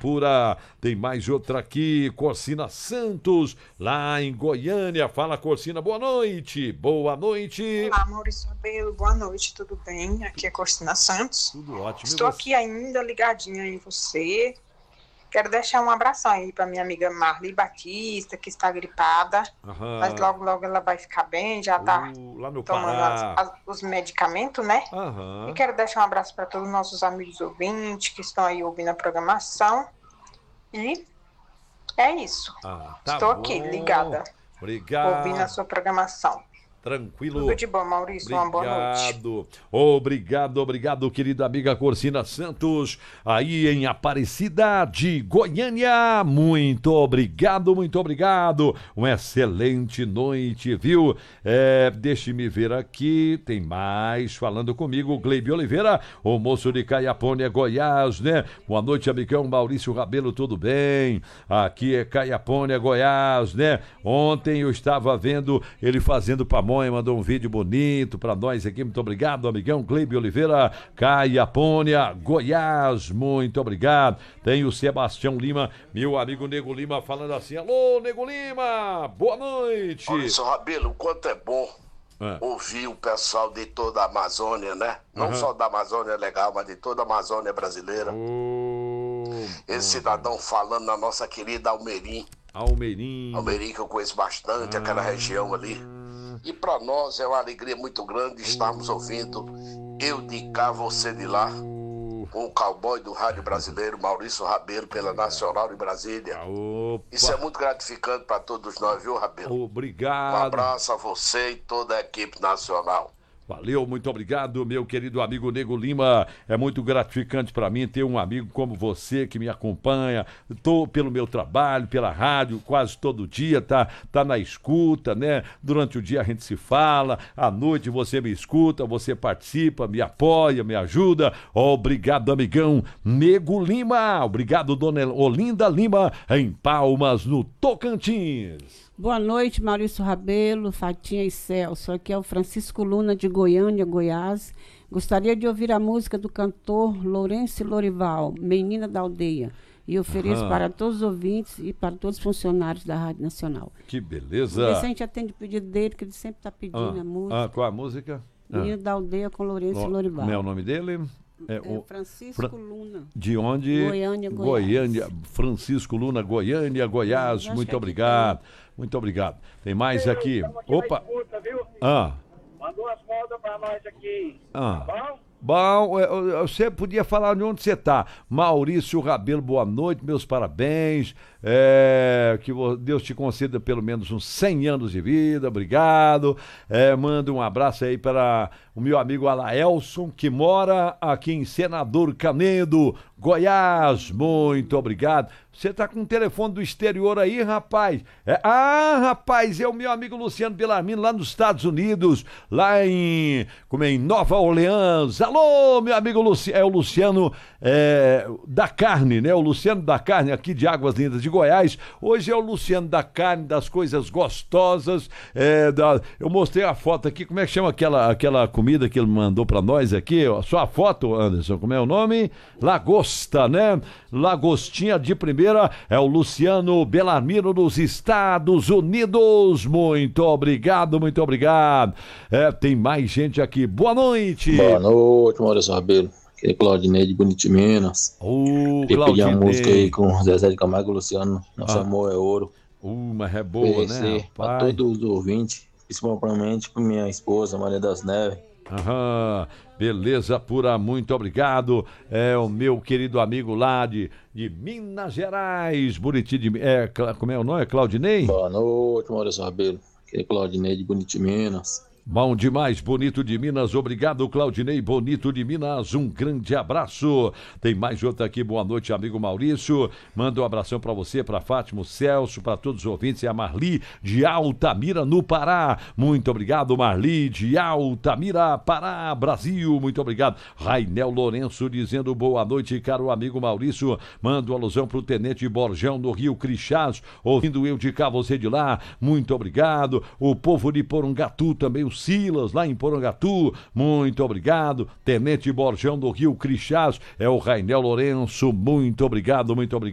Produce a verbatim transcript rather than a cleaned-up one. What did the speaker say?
pura. Tem mais outra aqui, Corsina Santos, lá em Goiânia. Fala, Corsina, boa noite. Boa noite. Olá, Maurício Rabelo, boa noite, tudo bem? Aqui é Corsina Santos. Tudo ótimo. Estou aqui ainda ligadinha em você. Quero deixar um abração aí para minha amiga Marli Batista, que está gripada. Aham. Mas logo, logo ela vai ficar bem, já está Uh, lá no tomando Pará. as- as- os medicamentos, né? Aham. E quero deixar um abraço para todos os nossos amigos ouvintes que estão aí ouvindo a programação. E é isso. Ah, tá Estou bom. aqui, ligada, Obrigado. ouvindo a sua programação. Tranquilo. Tudo de bom, Maurício. Uma boa noite. Obrigado, obrigado, obrigado, querida amiga Corsina Santos, aí em Aparecida de Goiânia. Muito obrigado, muito obrigado. Uma excelente noite, viu? É, deixe-me ver aqui, tem mais falando comigo, Gleibe Oliveira, o moço de Caiapônia, Goiás, né? Boa noite, amigão Maurício Rabelo, tudo bem? Aqui é Caiapônia, Goiás, né? Ontem eu estava vendo ele fazendo pamonha, mandou um vídeo bonito pra nós aqui, muito obrigado, amigão Gleibe Oliveira, Caiapônia, Goiás, muito obrigado. Tem o Sebastião Lima, meu amigo Nego Lima, falando assim, alô, Nego Lima, boa noite. Maurício Rabelo, o quanto é bom É. ouvir o pessoal de toda a Amazônia, né? Não Uhum. só da Amazônia legal, mas de toda a Amazônia brasileira. Ô, Esse cidadão falando na nossa querida Almerim. Almeirinho. Almerim que eu conheço bastante, aquela região ali. E para nós é uma alegria muito grande estarmos ouvindo eu de cá, você de lá, com o cowboy do rádio brasileiro, Maurício Rabelo, pela Nacional de Brasília. Opa. Isso é muito gratificante para todos nós, viu, Rabelo? Um Obrigado. abraço a você e toda a equipe nacional. Valeu, muito obrigado, meu querido amigo Nego Lima. É muito gratificante para mim ter um amigo como você que me acompanha. Tô pelo meu trabalho, pela rádio, quase todo dia, tá, tá na escuta, né? Durante o dia a gente se fala, à noite você me escuta, você participa, me apoia, me ajuda. Obrigado, amigão Nego Lima. Obrigado, dona Olinda Lima, em Palmas, no Tocantins. Boa noite, Maurício Rabelo, Fatinha e Celso. Aqui é o Francisco Luna, de Goiânia, Goiás. Gostaria de ouvir a música do cantor Lourenço Lorival, Menina da Aldeia. E ofereço Aham. para todos os ouvintes e para todos os funcionários da Rádio Nacional. Que O beleza. Vicente atende o pedido dele, que ele sempre está pedindo Ah, a música. ah, qual a música? Ah. Menina da Aldeia com Lourenço Lo- Lorival. Como é o nome dele? É É o- Francisco Fra- Luna. De onde? Goiânia, Goiás. Goiânia. Francisco Luna, Goiânia, Goiás. Acho que Muito aqui obrigado. Muito obrigado. Tem mais aqui. Opa. Escuta, viu? Ah. Mandou as modas pra nós aqui. Ah. Tá bom? Bom, eu- eu- você podia falar de onde você está. Maurício Rabelo, boa noite, meus parabéns. É, que vo- Deus te conceda pelo menos uns cem anos de vida, obrigado. É, manda um abraço aí para o meu amigo Alaelson, que mora aqui em Senador Canedo, Goiás. Muito obrigado. Você tá com o telefone do exterior aí, rapaz? É, ah, rapaz, é o meu amigo Luciano Bellarmino, lá nos Estados Unidos, lá em, como é, em Nova Orleans. Alô, meu amigo Luciano, é o Luciano é, da Carne, né? O Luciano da Carne, aqui de Águas Lindas de Goiás. Hoje é o Luciano da Carne, das coisas gostosas. É, da, eu mostrei a foto aqui, como é que chama aquela, aquela comida que ele mandou pra nós aqui? Ó, só a foto, Anderson, como é o nome? Lagosta, né? Lagostinha de primeira. É o Luciano Bellarmino dos Estados Unidos. Muito obrigado, muito obrigado. É, tem mais gente aqui. Boa noite. Boa noite, Maurício Rabelo. Aqui é Claudinei de Bonito, Minas. Ô, Queria pedir uma música aí Claudinei. com Zezé de Camargo e Luciano. Nosso Ah. amor é ouro. Uh, mas é boa, né, Para rapaz? todos os ouvintes, principalmente para minha esposa, Maria das Neves. Aham, beleza pura, muito obrigado. É o meu querido amigo lá de, de Minas Gerais, Buriti de... É, Cla- como é o nome? É Claudinei? Boa noite, Maurício Rabelo. Aqui é Claudinei de Bonito, Minas. Bom demais, Bonito de Minas. Obrigado, Claudinei Bonito de Minas. Um grande abraço. Tem mais outra aqui. Boa noite, amigo Maurício. Manda um abração para você, para Fátima, Celso, para todos os ouvintes. É a Marli de Altamira, no Pará. Muito obrigado, Marli de Altamira, Pará, Brasil. Muito obrigado. Rainel Lourenço dizendo boa noite, caro amigo Maurício. Mando alusão pro Tenente Borjão no Rio Crixás. Ouvindo eu de cá, você de lá. Muito obrigado. O povo de Porongatu também, o Silas, lá em Porangatu, muito obrigado. Tenente Borjão do Rio Crixás, é o Rainel Lourenço, muito obrigado, muito obrigado.